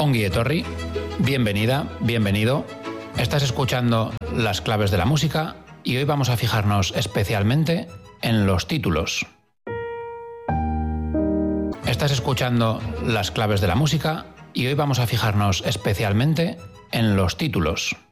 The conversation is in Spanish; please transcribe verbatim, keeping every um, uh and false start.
Ongi etorri, bienvenida, bienvenido. Estás escuchando Las Claves de la Música y hoy vamos a fijarnos especialmente en los títulos. Estás escuchando Las Claves de la Música y hoy vamos a fijarnos especialmente en los títulos.